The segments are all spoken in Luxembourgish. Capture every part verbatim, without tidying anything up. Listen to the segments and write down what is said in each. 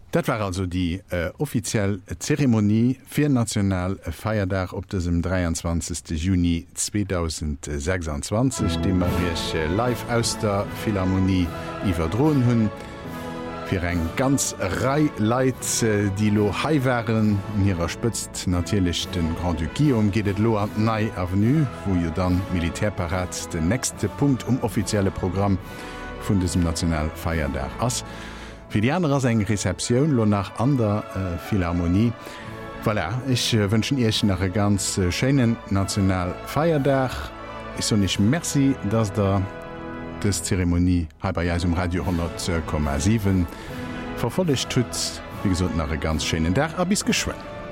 Dat war also die äh, offiziell Zeremonie fir national Feierdach op dem dreiundzwanzigsten Juni zweitausendsechsundzwanzig, dem man äh, live aus der Philharmonie iwwerdroen hunn. Fir eng ganz Rei Leiit, äh, die lo hai waren in ihrer spëtzt natürlich den Grand Duc Guillaume, gehtt lo an Nei Avenue, wo je dann Militärparat den nächste Punkt um offizielle Programm vun diesem national Feierdach ass. Für die andere eng Rezeption lo nach an der äh, Philharmonie. Voilà, ich äh, wünschen euch nach e ganz äh, schönen national Feierdach. Ich so nicht merci, dass der das Zeremonie halber ja um Radio hundert Komma sieben verfolgt tut. Wie gesagt, nach e ganz schönen Tag, ab bis geschwind.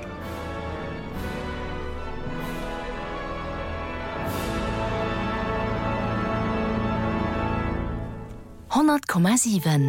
hundert Komma sieben.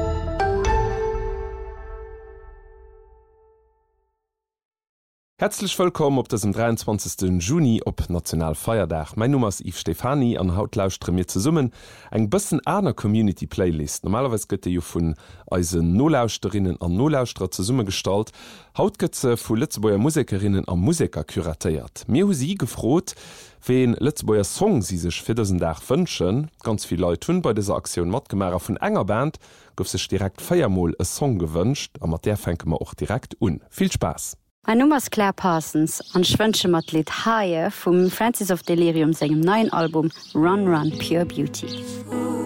Herzlich willkommen op dem dreiundzwanzigsten Juni op Nationalfeierdach. Mein Name ist Yves Stefani, an Haut lauscht mir zu summen eng bisssen aner Community Playlist. Normalerweise gëtt jo vun eisen Nolauschterinnen an Nolauschter zu Summe stalt. Haut gëtze vu Lützebauer Musikerinnen an Musiker kuratiert. Mir hu sie gefrot, wen Lützebauer Song sie sech fir diesen Dach wünschen. Ganz viel Leute hunn bei dieser Aktion matgemerer vun enger Band gouf sech direkt feiermol e Song gewünscht, a mat der fenke man auch direkt un. Viel Spaß! Mein Nummer ist Claire Parsons an schwënsche mat Lied Haie vum Francis of Delirium segem neuen Album Run Run Pure Beauty.